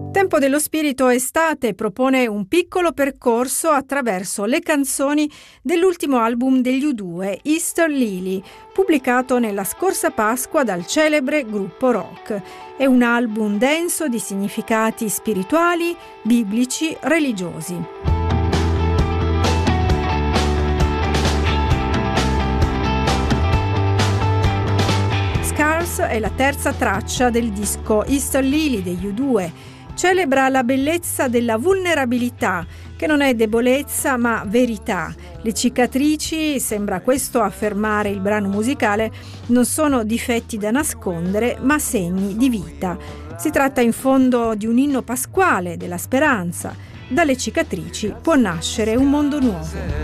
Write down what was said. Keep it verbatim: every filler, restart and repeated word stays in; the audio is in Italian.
Tempo dello Spirito Estate propone un piccolo percorso attraverso le canzoni dell'ultimo album degli U due, Easter Lily, pubblicato nella scorsa Pasqua dal celebre gruppo rock. È un album denso di significati spirituali, biblici, religiosi. Scars è la terza traccia del disco Easter Lily degli U due. Celebra la bellezza della vulnerabilità, che non è debolezza ma verità. Le cicatrici, sembra questo affermare il brano musicale, non sono difetti da nascondere ma segni di vita. Si tratta in fondo di un inno pasquale della speranza. Dalle cicatrici può nascere un mondo nuovo.